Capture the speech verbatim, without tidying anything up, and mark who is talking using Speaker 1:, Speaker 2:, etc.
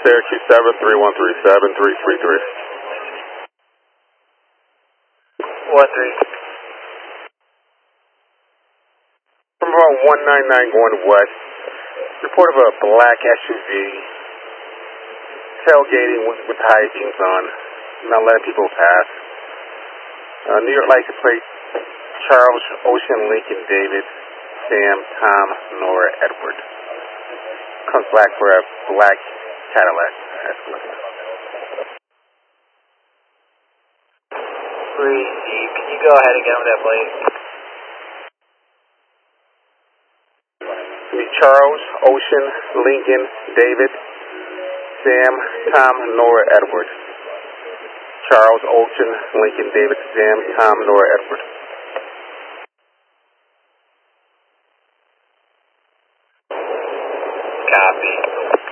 Speaker 1: Syracuse seven three one three seven three three three.
Speaker 2: one three.
Speaker 1: From about one nine nine going west, report of a black S U V tailgating with, with high beams on, not letting people pass. Uh, New York license plate, Charles Ocean Lincoln David Sam Tom Nora Edward. Comes black for a black Cadillac Escalade.
Speaker 2: three Z, can you go ahead and get him that plate?
Speaker 1: Charles Ocean Lincoln David Sam Tom Nora Edward. Charles Ocean Lincoln David Sam Tom Nora Edward.
Speaker 2: Copy.